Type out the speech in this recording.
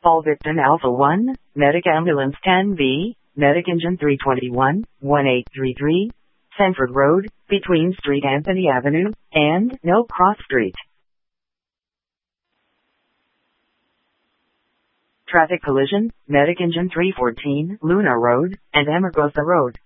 All Victon Alpha 1, Medic Ambulance 10B, Medic Engine 321, 1833, Sanford Road, between Street Anthony Avenue, and No Cross Street. Traffic collision, Medic Engine 314, Luna Road, and Amargosa Road.